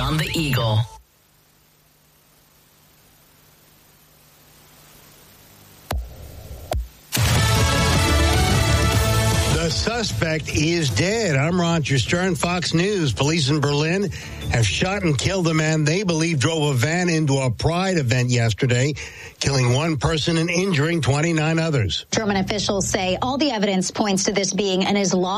on the Eagle. The suspect is dead. I'm Roger Stern, Fox News. Police in Berlin have shot and killed a man they believe drove a van into a Pride event yesterday, killing one person and injuring 29 others. German officials say all the evidence points to this being an Islamic